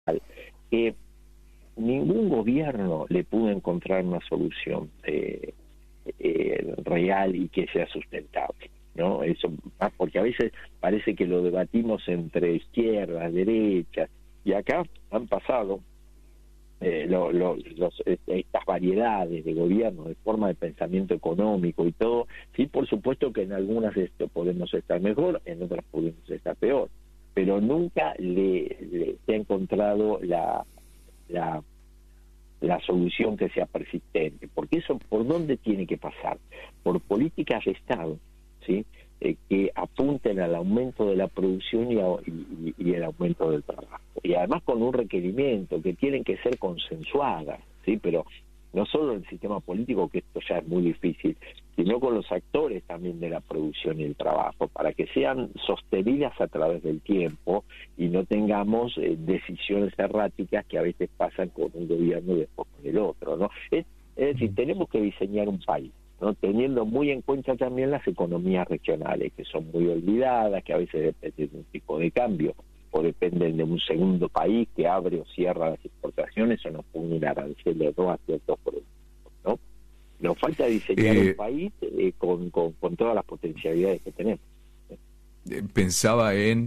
que ningún gobierno le pudo encontrar una solución real y que sea sustentable, ¿no? Eso, porque a veces parece que lo debatimos entre izquierdas, derechas, y acá han pasado estas variedades de gobierno, de forma de pensamiento económico y todo. Sí, por supuesto que en algunas podemos estar mejor, en otras podemos estar peor, pero nunca se ha encontrado la solución que sea persistente, porque eso, ¿por dónde tiene que pasar? Por políticas de Estado, ¿sí? Que apunten al aumento de la producción y el aumento del trabajo, y además con un requerimiento que tienen que ser consensuadas, ¿sí? Pero no solo en el sistema político, que esto ya es muy difícil, sino con los actores también de la producción y el trabajo, para que sean sostenidas a través del tiempo y no tengamos decisiones erráticas que a veces pasan con un gobierno y después con el otro, ¿no? Es decir, tenemos que diseñar un país, ¿no? Teniendo muy en cuenta también las economías regionales, que son muy olvidadas, que a veces dependen de un tipo de cambio, o dependen de un segundo país que abre o cierra las exportaciones o nos pone un arancel de 2 a ciertos productos, ¿no? Nos falta diseñar un país con todas las potencialidades que tenemos. Pensaba en...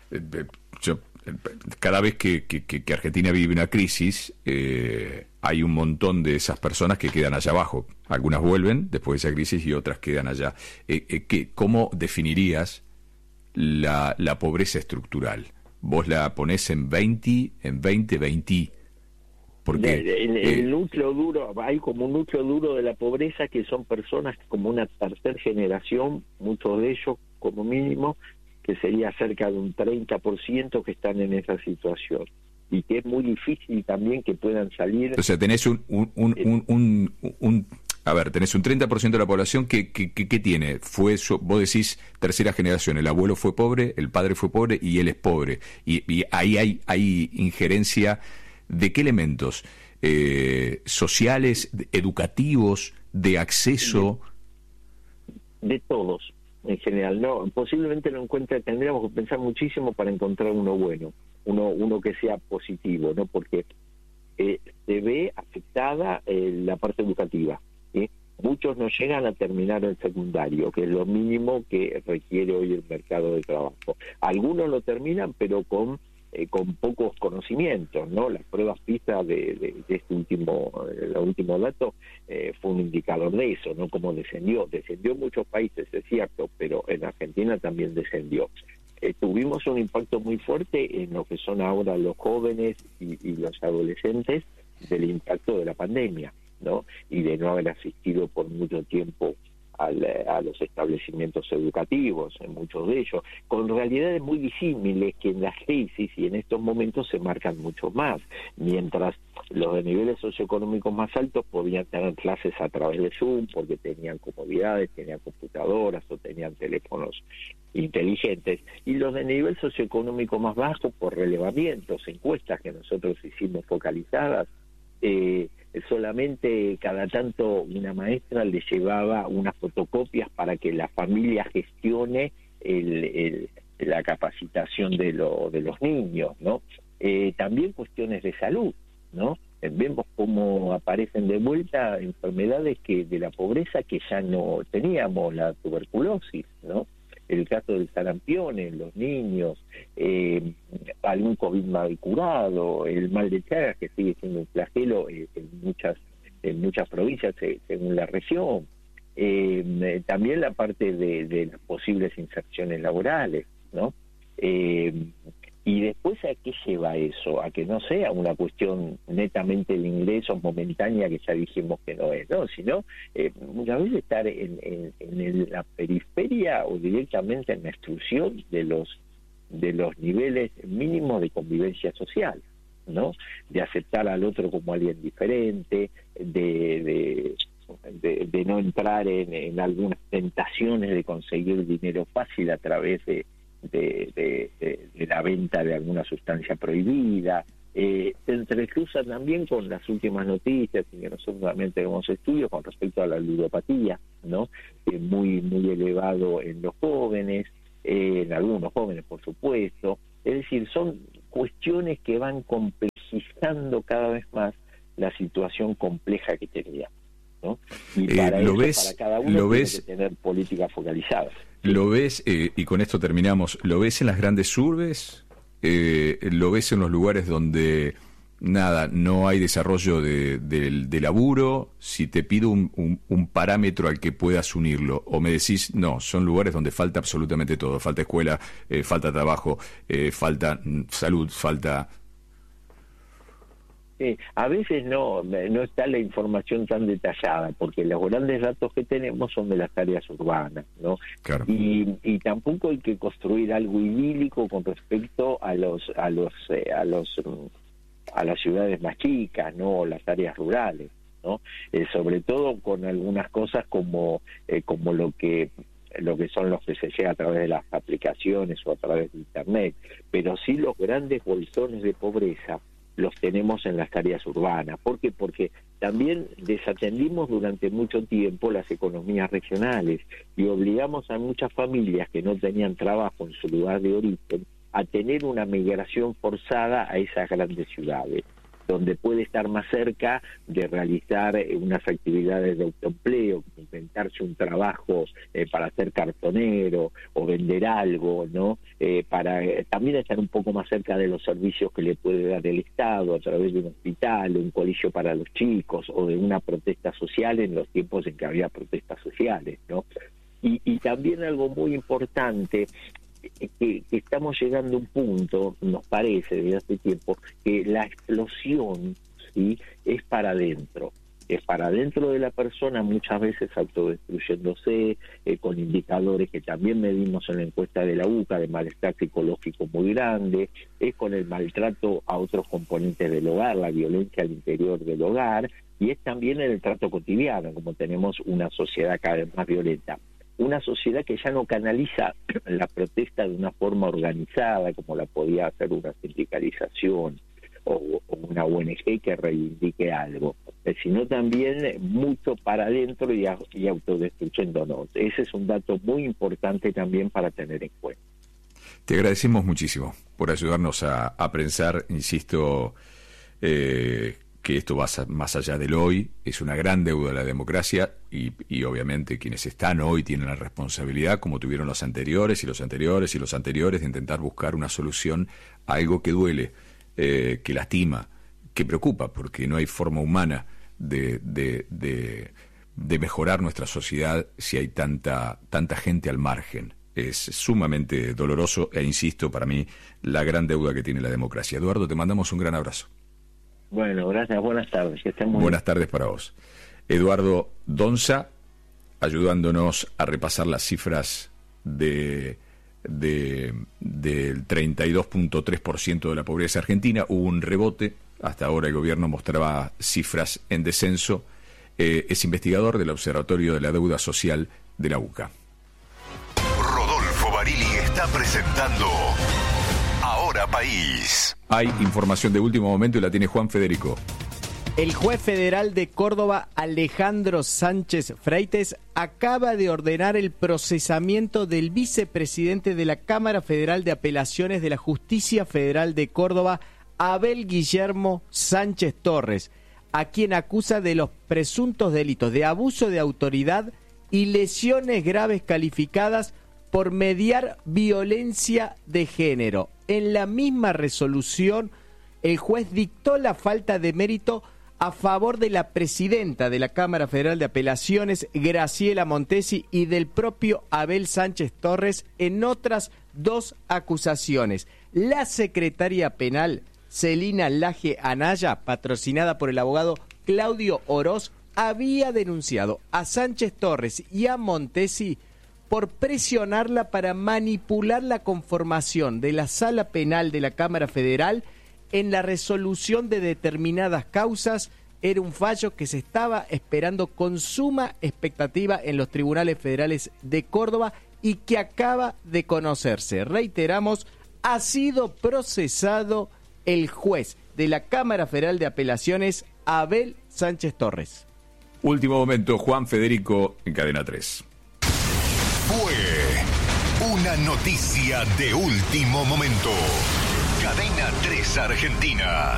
cada vez que Argentina vive una crisis, hay un montón de esas personas que quedan allá abajo. Algunas vuelven después de esa crisis y otras quedan allá. ¿Cómo definirías la pobreza estructural? ¿Vos la ponés en 20, en 20? Porque el núcleo duro, hay como un núcleo duro de la pobreza que son personas como una tercera generación, muchos de ellos como mínimo, que sería cerca de un 30% que están en esa situación, y que es muy difícil también que puedan salir. O sea, tenés tenés un 30% de la población que tiene, vos decís tercera generación, el abuelo fue pobre, el padre fue pobre y él es pobre, y ahí hay injerencia de qué elementos, sociales, educativos, de acceso, de todos en general. No, posiblemente no encuentre, tendríamos que pensar muchísimo para encontrar uno bueno, uno que sea positivo, ¿no? Porque se ve afectada la parte educativa, ¿sí? Muchos no llegan a terminar el secundario, que es lo mínimo que requiere hoy el mercado de trabajo. Algunos lo terminan, pero con pocos conocimientos, ¿no? Las pruebas PISA de este último dato fue un indicador de eso, ¿no? Cómo descendió en muchos países, es cierto, pero en Argentina también descendió. Tuvimos un impacto muy fuerte en lo que son ahora los jóvenes y los adolescentes del impacto de la pandemia, ¿no? Y de no haber asistido por mucho tiempo a los establecimientos educativos, en muchos de ellos, con realidades muy disímiles que en las crisis y en estos momentos se marcan mucho más, mientras los de niveles socioeconómicos más altos podían tener clases a través de Zoom porque tenían comodidades, tenían computadoras o tenían teléfonos inteligentes, y los de nivel socioeconómico más bajo, por relevamientos, encuestas que nosotros hicimos focalizadas, solamente cada tanto una maestra le llevaba unas fotocopias para que la familia gestione la capacitación de los niños, ¿no? También cuestiones de salud, ¿no? Vemos cómo aparecen de vuelta enfermedades de la pobreza que ya no teníamos, la tuberculosis, ¿no? El caso del sarampión en los niños, algún COVID mal curado, el mal de Chagas, que sigue siendo un flagelo en muchas provincias según la región. También la parte de las posibles inserciones laborales, ¿no? Y después, ¿a qué lleva eso? A que no sea una cuestión netamente de ingresos momentánea, que ya dijimos que no es, ¿no? Sino muchas veces estar en la periferia o directamente en la exclusión de los niveles mínimos de convivencia social, ¿no? De aceptar al otro como alguien diferente, de no entrar en algunas tentaciones de conseguir dinero fácil a través de la venta de alguna sustancia prohibida. Se entrecruza también con las últimas noticias, y que nosotros también tenemos estudios con respecto a la ludopatía, ¿no? Muy elevado en los jóvenes, en algunos jóvenes, por supuesto. Es decir, son cuestiones que van complejizando cada vez más la situación compleja que tenía, ¿no? Y para para cada uno tiene que tener políticas focalizadas. ¿Lo ves, y con esto terminamos, lo ves en las grandes urbes? ¿Lo ves en los lugares donde no hay desarrollo de laburo? Si te pido un parámetro al que puedas unirlo, o me decís, no, son lugares donde falta absolutamente todo, falta escuela, falta trabajo, falta salud, falta... A veces no está la información tan detallada, porque los grandes datos que tenemos son de las áreas urbanas, ¿no? Claro. Y tampoco hay que construir algo idílico con respecto a las ciudades más chicas, ¿no? Las áreas rurales, ¿no? Sobre todo con algunas cosas como lo que son los que se llega a través de las aplicaciones o a través de internet, pero sí los grandes bolsones de pobreza los tenemos en las áreas urbanas. ¿Por qué? Porque también desatendimos durante mucho tiempo las economías regionales y obligamos a muchas familias que no tenían trabajo en su lugar de origen a tener una migración forzada a esas grandes ciudades, donde puede estar más cerca de realizar unas actividades de autoempleo, inventarse un trabajo para ser cartonero o vender algo, ¿no? Para también estar un poco más cerca de los servicios que le puede dar el Estado a través de un hospital, un colegio para los chicos o de una protesta social en los tiempos en que había protestas sociales, ¿no? Y también algo muy importante, que estamos llegando a un punto, nos parece desde hace tiempo, que la explosión, ¿sí?, es para adentro de la persona, muchas veces autodestruyéndose, con indicadores que también medimos en la encuesta de la UCA de malestar psicológico muy grande, es con el maltrato a otros componentes del hogar, la violencia al interior del hogar, y es también en el trato cotidiano, como tenemos una sociedad cada vez más violenta. Una sociedad que ya no canaliza la protesta de una forma organizada, como la podía hacer una sindicalización o una ONG que reivindique algo, sino también mucho para adentro y autodestruyéndonos. Ese es un dato muy importante también para tener en cuenta. Te agradecemos muchísimo por ayudarnos a pensar, insisto, que esto va más allá del hoy, es una gran deuda de la democracia y obviamente quienes están hoy tienen la responsabilidad, como tuvieron los anteriores y los anteriores y los anteriores, de intentar buscar una solución a algo que duele, que lastima, que preocupa, porque no hay forma humana de mejorar nuestra sociedad si hay tanta gente al margen. Es sumamente doloroso e insisto, para mí, la gran deuda que tiene la democracia. Eduardo, te mandamos un gran abrazo. Bueno, gracias, buenas tardes. Que estén muy buenas tardes para vos. Eduardo Donza, ayudándonos a repasar las cifras del 32.3% de la pobreza argentina. Hubo un rebote, hasta ahora el gobierno mostraba cifras en descenso. Es investigador del Observatorio de la Deuda Social de la UCA. Rodolfo Barili está presentando Ahora País. Hay información de último momento y la tiene Juan Federico. El juez federal de Córdoba, Alejandro Sánchez Freites, acaba de ordenar el procesamiento del vicepresidente de la Cámara Federal de Apelaciones de la Justicia Federal de Córdoba, Abel Guillermo Sánchez Torres, a quien acusa de los presuntos delitos de abuso de autoridad y lesiones graves calificadas por mediar violencia de género. En la misma resolución, el juez dictó la falta de mérito a favor de la presidenta de la Cámara Federal de Apelaciones, Graciela Montesi, y del propio Abel Sánchez Torres en otras dos acusaciones. La secretaria penal, Celina Laje Anaya, patrocinada por el abogado Claudio Oroz, había denunciado a Sánchez Torres y a Montesi por presionarla para manipular la conformación de la Sala Penal de la Cámara Federal en la resolución de determinadas causas. Era un fallo que se estaba esperando con suma expectativa en los tribunales federales de Córdoba y que acaba de conocerse. Reiteramos, ha sido procesado el juez de la Cámara Federal de Apelaciones, Abel Sánchez Torres. Último momento, Juan Federico en Cadena 3. Fue una noticia de último momento. Cadena 3 Argentina.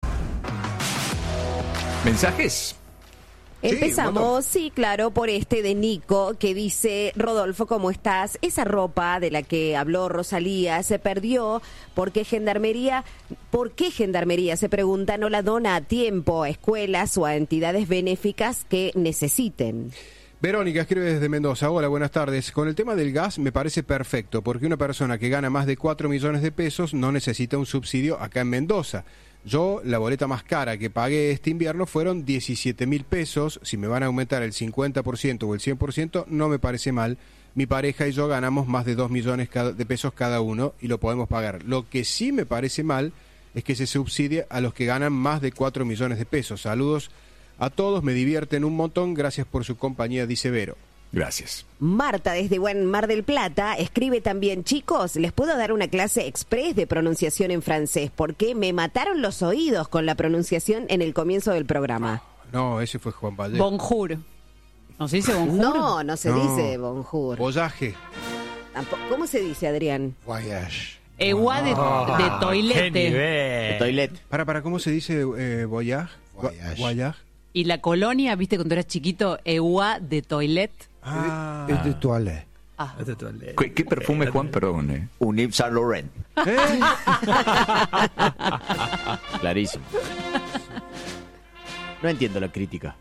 ¿Mensajes? Empezamos, sí, claro, por este de Nico, que dice: Rodolfo, ¿cómo estás? Esa ropa de la que habló Rosalía se perdió porque ¿por qué Gendarmería, se pregunta, no la dona a tiempo a escuelas o a entidades benéficas que necesiten? Verónica escribe desde Mendoza. Hola, buenas tardes. Con el tema del gas me parece perfecto, porque una persona que gana más de 4 millones de pesos no necesita un subsidio acá en Mendoza. Yo, la boleta más cara que pagué este invierno fueron 17.000 pesos. Si me van a aumentar el 50% o el 100%, no me parece mal. Mi pareja y yo ganamos más de 2 millones de pesos cada uno y lo podemos pagar. Lo que sí me parece mal es que se subsidie a los que ganan más de 4 millones de pesos. Saludos a todos, me divierten un montón. Gracias por su compañía, dice Vero. Gracias. Marta, desde Buen Mar del Plata, escribe también: chicos, ¿les puedo dar una clase express de pronunciación en francés? Porque me mataron los oídos con la pronunciación en el comienzo del programa. No, ese fue Juan Valdés. Bonjour. ¿No se dice bonjour? No se dice bonjour. Voyage. ¿Cómo se dice, Adrián? Voyage. Egua de toilette. De toilet. Para, ¿cómo se dice voyage? Voyage. Y la colonia, viste, cuando eras chiquito, egua de toilette. Es de toilette. ¿Qué perfume, Juan? Perdón. Un Yves Saint Laurent. Clarísimo. No entiendo la crítica.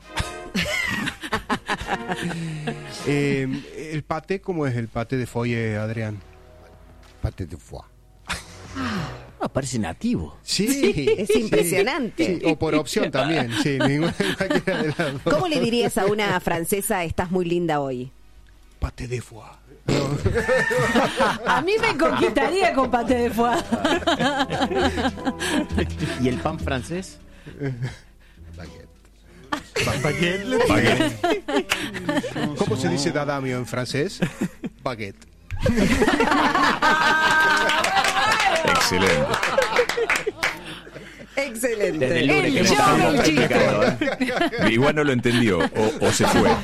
El paté, ¿cómo es el paté de foie, Adrián? Paté de foie. No, parece nativo. Sí. Es impresionante. Sí, o por opción también. Sí, cualquiera de las dos. ¿Cómo le dirías a una francesa: estás muy linda hoy? Paté de foie. A mí me conquistaría con paté de foie. ¿Y el pan francés? Baguette. ¿Cómo se dice dadamio en francés? Baguette. Excelente. Excelente. Desde el lunes que El nos show estábamos del chiste. practicando, Igual no lo entendió o se fue.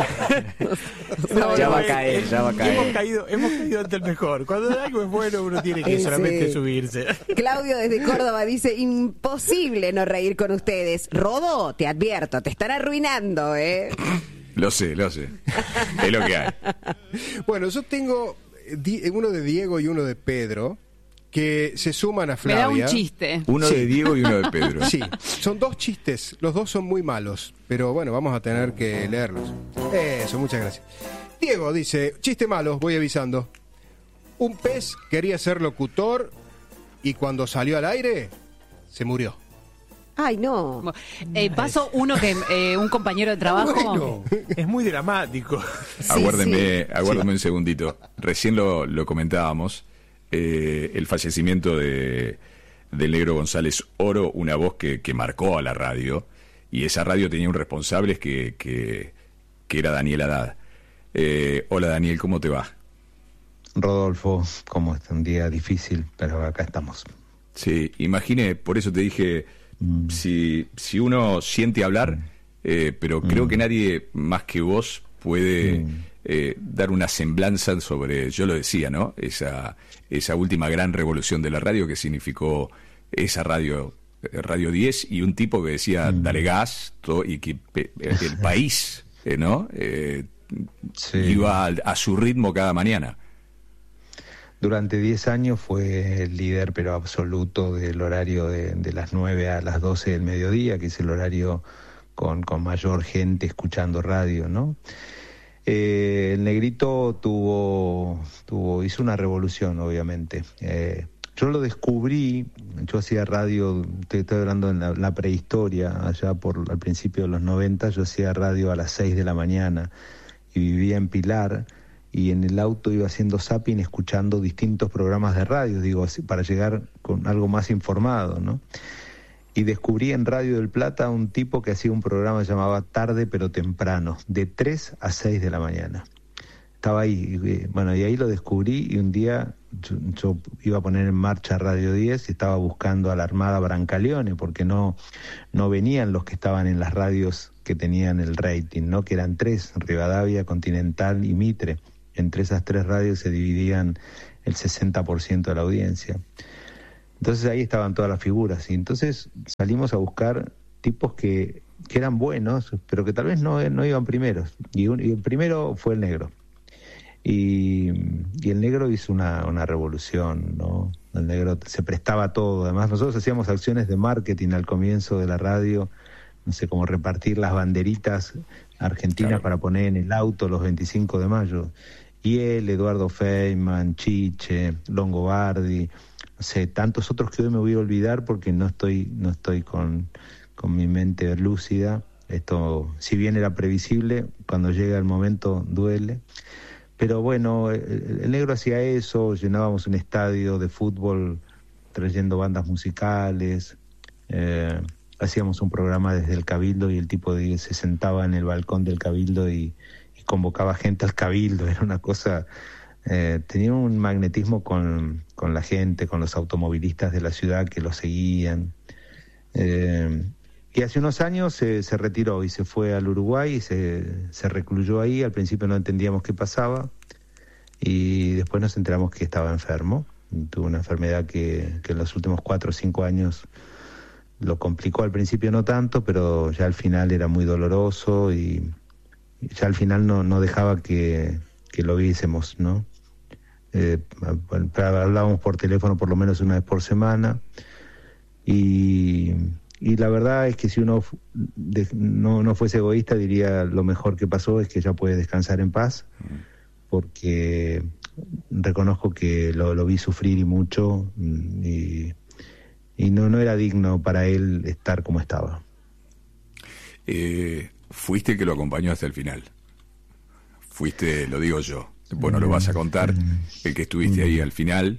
Ya va a caer. Hemos caído ante el mejor. Cuando algo es bueno, uno tiene que Sí. solamente subirse. Claudio desde Córdoba dice: imposible no reír con ustedes. Rodo, te advierto, te están arruinando, ¿eh? Lo sé. Es lo que hay. Bueno, yo tengo uno de Diego y uno de Pedro que se suman a Me Flavia. da un chiste. Uno de Diego y uno de Pedro. Sí, son dos chistes, los dos son muy malos, pero bueno, vamos a tener que leerlos. Eso, muchas gracias. Diego dice: chiste malo, voy avisando. Un pez quería ser locutor y cuando salió al aire, se murió. Ay, no. Paso uno que un compañero de trabajo. Bueno. Es muy dramático. Aguárdenme un segundito. Recién lo comentábamos. El fallecimiento del Negro González Oro, una voz que marcó a la radio, y esa radio tenía un responsable que era Daniel Haddad. Hola Daniel, ¿cómo te va? Rodolfo, ¿cómo está? Un día difícil, pero acá estamos. Sí, imaginé, por eso te dije, si uno siente hablar, pero creo que nadie más que vos puede dar una semblanza sobre, yo lo decía, ¿no? Esa última gran revolución de la radio que significó esa Radio 10, y un tipo que decía dale gas, y que el país, ¿no? Iba a su ritmo cada mañana. Durante 10 años fue el líder pero absoluto del horario de las 9 a las 12 del mediodía, que es el horario con mayor gente escuchando radio, ¿no? El Negrito hizo una revolución, obviamente. Yo lo descubrí, yo hacía radio, te estoy hablando en la prehistoria, allá al principio de los 90, yo hacía radio a las 6 de la mañana y vivía en Pilar, y en el auto iba haciendo zapping escuchando distintos programas de radio, digo, para llegar con algo más informado, ¿no? Y descubrí en Radio del Plata un tipo que hacía un programa que llamaba Tarde pero Temprano, de 3 a 6 de la mañana. Estaba ahí, y ahí lo descubrí, y un día yo iba a poner en marcha Radio 10 y estaba buscando a la Armada Brancaleone, porque no venían los que estaban en las radios que tenían el rating, ¿no? Que eran 3, Rivadavia, Continental y Mitre. Entre esas 3 radios se dividían el 60% de la audiencia. Entonces ahí estaban todas las figuras. Y entonces salimos a buscar tipos que eran buenos, pero que tal vez no iban primeros. Y el primero fue el negro. Y el negro hizo una revolución, ¿no? El negro se prestaba a todo. Además, nosotros hacíamos acciones de marketing al comienzo de la radio, no sé, como repartir las banderitas argentinas, claro, para poner en el auto los 25 de mayo. Y él, Eduardo Feynman, Chiche, Longobardi, no sé, tantos otros que hoy me voy a olvidar porque no estoy con mi mente lúcida. Esto, si bien era previsible, cuando llega el momento duele. Pero bueno, el negro hacía eso, llenábamos un estadio de fútbol trayendo bandas musicales, hacíamos un programa desde el Cabildo y el tipo se sentaba en el balcón del Cabildo y convocaba gente al Cabildo. Era una cosa, tenía un magnetismo con la gente, con los automovilistas de la ciudad que lo seguían. Y hace unos años se retiró y se fue al Uruguay y se recluyó ahí. Al principio no entendíamos qué pasaba y después nos enteramos que estaba enfermo. Tuvo una enfermedad que en los últimos 4 o 5 años lo complicó. Al principio no tanto, pero ya al final era muy doloroso y ya al final no dejaba que lo viésemos, ¿no? Hablábamos por teléfono por lo menos una vez por semana y la verdad es que si uno no fuese egoísta, diría lo mejor que pasó es que ya puede descansar en paz, porque reconozco que lo vi sufrir y mucho, y no era digno para él estar como estaba. Fuiste el que lo acompañó hasta el final. Fuiste, lo digo yo, vos no lo vas a contar, el que estuviste ahí al final,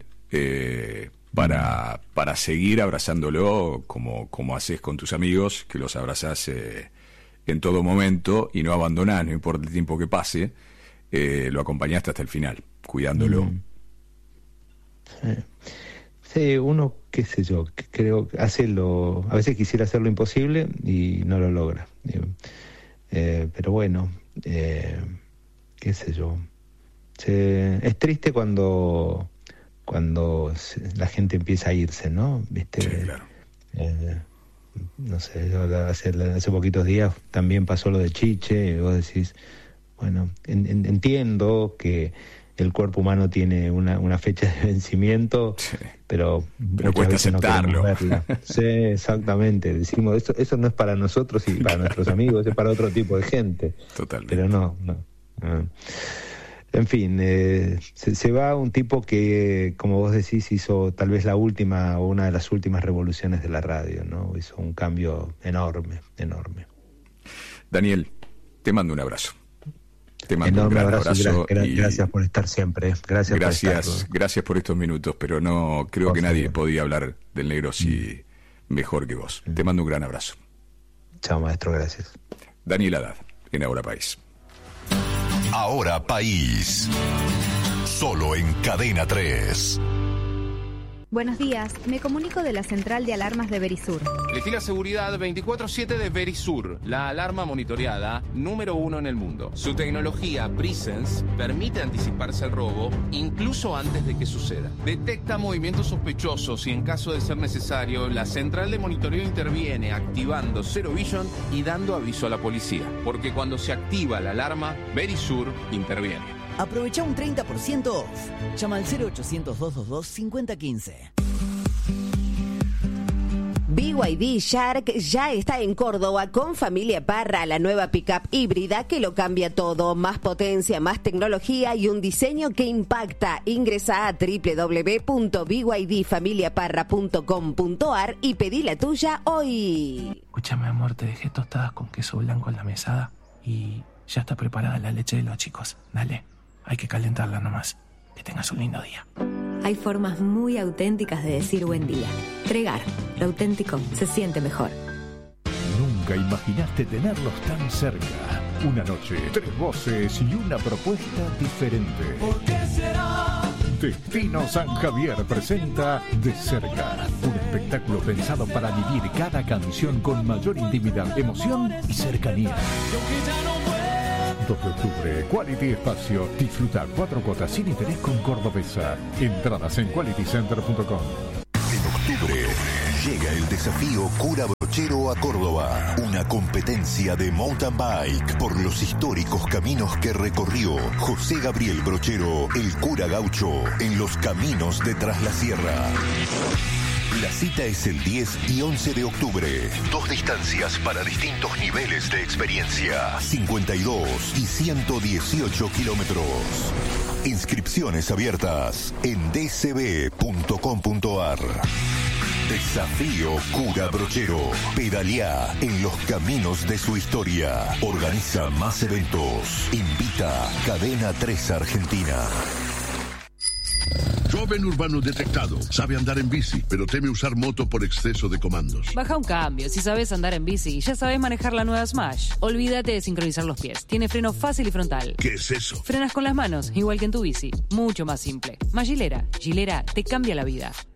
para seguir abrazándolo como haces con tus amigos, que los abrazás en todo momento y no abandonás, no importa el tiempo que pase, lo acompañaste hasta el final, cuidándolo. Sí, uno, qué sé yo, creo que a veces quisiera hacer lo imposible y no lo logra. Pero bueno, qué sé yo. Es triste cuando la gente empieza a irse, ¿no? ¿Viste? Sí, claro. No sé, hace poquitos días también pasó lo de Chiche, y vos decís, bueno, entiendo que el cuerpo humano tiene una fecha de vencimiento, sí, pero cuesta aceptarlo. No, sí, exactamente. Decimos, eso no es para nosotros y para nuestros amigos, es para otro tipo de gente. Totalmente. Pero no. En fin, se va un tipo que, como vos decís, hizo tal vez la última o una de las últimas revoluciones de la radio, ¿no? Hizo un cambio enorme. Daniel, te mando un abrazo. Te mando un gran abrazo. Gracias por estar siempre. Gracias por estos minutos, pero no creo que nadie podía hablar del negro mejor que vos. Te mando un gran abrazo. Chao, maestro, gracias. Daniel Haddad, en Ahora País. Ahora País. Solo en Cadena 3. Buenos días, me comunico de la central de alarmas de Verisur. Elegí seguridad 24/7 de Verisur, la alarma monitoreada número 1 en el mundo. Su tecnología Presence permite anticiparse al robo incluso antes de que suceda. Detecta movimientos sospechosos y en caso de ser necesario, la central de monitoreo interviene activando Zero Vision y dando aviso a la policía. Porque cuando se activa la alarma, Verisur interviene. Aprovecha un 30% off. Llama al 0800-222-5015. BYD Shark ya está en Córdoba con Familia Parra, la nueva pickup híbrida que lo cambia todo. Más potencia, más tecnología y un diseño que impacta. Ingresa a www.bydfamiliaparra.com.ar y pedí la tuya hoy. Escúchame, amor, te dejé tostadas con queso blanco en la mesada y ya está preparada la leche de los chicos. Dale, hay que calentarla nomás. Que tengas un lindo día. Hay formas muy auténticas de decir buen día. Tregar, lo auténtico se siente mejor. Nunca imaginaste tenerlos tan cerca. Una noche, 3 voces y una propuesta diferente. ¿Por qué será? Destino San Javier presenta De Cerca, un espectáculo pensado para vivir cada canción con mayor intimidad, emoción y cercanía. 2 de octubre, Quality Espacio. Disfruta 4 cuotas sin interés con Cordobesa. Entradas en qualitycenter.com. En octubre llega el desafío Cura Brochero a Córdoba. Una competencia de mountain bike por los históricos caminos que recorrió José Gabriel Brochero, el cura gaucho, en los caminos de Tras la Sierra. La cita es el 10 y 11 de octubre. 2 distancias para distintos niveles de experiencia. 52 y 118 kilómetros. Inscripciones abiertas en dcb.com.ar. Desafío Cura Brochero. Pedaleá en los caminos de su historia. Organiza más eventos. Invita Cadena 3 Argentina. Joven urbano detectado. Sabe andar en bici, pero teme usar moto por exceso de comandos. Baja un cambio. Si sabes andar en bici, ya sabes manejar la nueva Smash. Olvídate de sincronizar los pies. Tiene freno fácil y frontal. ¿Qué es eso? Frenas con las manos, igual que en tu bici. Mucho más simple. Más Gilera. Gilera te cambia la vida.